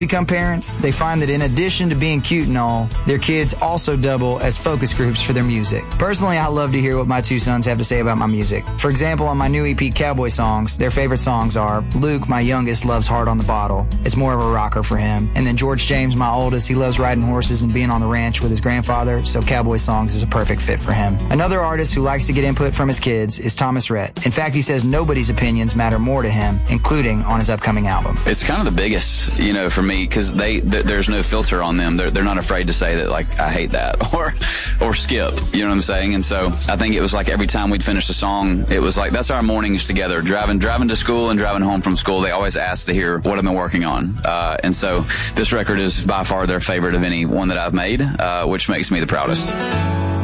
become parents, they find that in addition to being cute and all, their kids also double as focus groups for their music. Personally, I love to hear what my two sons have to say about my music. For example, on my new EP, Cowboy Songs, their favorite songs are Luke, my youngest, loves Hard on the Bottle. It's more of a rocker for him. And then George James, my oldest, he loves riding horses and being on the ranch with his grandfather, so Cowboy Songs is a perfect fit for him. Another artist who likes to get input from his kids is Thomas Rhett. In fact, he says nobody's opinions matter more to him, including on his upcoming album. It's kind of the biggest, for me, because there's no filter on them. They're not afraid to say that, like, I hate that or skip. You know what I'm saying? And so I think it was like every time we'd finish a song, it was like that's our mornings together. Driving to school and driving home from school, they always ask to hear what I've been working on. And so this record is by far their favorite of any one that I've made, which makes me the proudest.